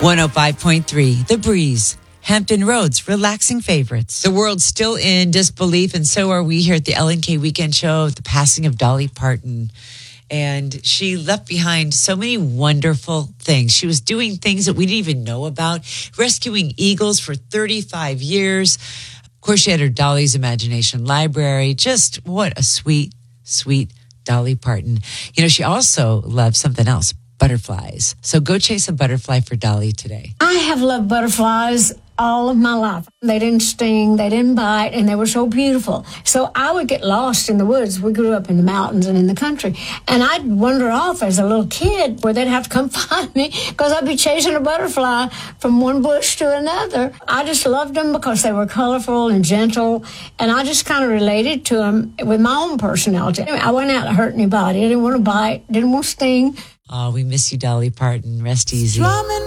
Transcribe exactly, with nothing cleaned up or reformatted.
one oh five point three, The Breeze. Hampton Roads, relaxing favorites. The world's still in disbelief, and so are we here at the L N K Weekend Show, the passing of Dolly Parton. And she left behind so many wonderful things. She was doing things that we didn't even know about, rescuing eagles for thirty-five years. Of course, she had her Dolly's Imagination Library. Just what a sweet, sweet Dolly Parton. You know, she also loved something else, butterflies. So go chase a butterfly for Dolly today. I have loved butterflies all of my life. They didn't sting, they didn't bite, and they were so beautiful. So I would get lost in the woods. We grew up in the mountains and in the country. And I'd wander off as a little kid where they'd have to come find me because I'd be chasing a butterfly from one bush to another. I just loved them because they were colorful and gentle. And I just kind of related to them with my own personality. I wasn't out to hurt anybody. I didn't want to bite, didn't want to sting. Oh, we miss you, Dolly Parton. Rest easy. Slumming